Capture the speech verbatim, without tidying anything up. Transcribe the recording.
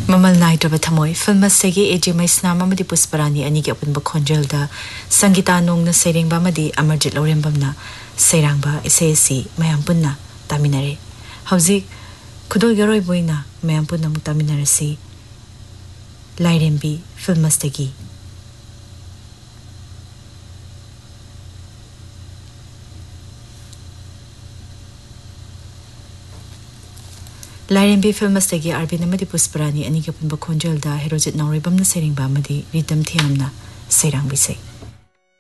ममल नाइट्रब थमोय film सेगी एजे मैस्नाम अमदि पुष्परानी अनि के अपन बखोंजलदा संगीता नोंगना सेरेंगबा मदि अमरजित लौरेंबमना सेरांगबा इसेसी मयाम पुन्ना तामिनरे हौजिक खुदो यरोय बोइना मयाम पुन्ना मु तामिनरसी लाइरेंबी फिल्म सेगी लाइरेंबी फिल्म सेगी आरबी नमदि पुष्परानी अनि के अपन बखोंजलदा हेरोजित नौरेबमना सेरेंगबा मदि रिदम थियामना सेरांग बिसे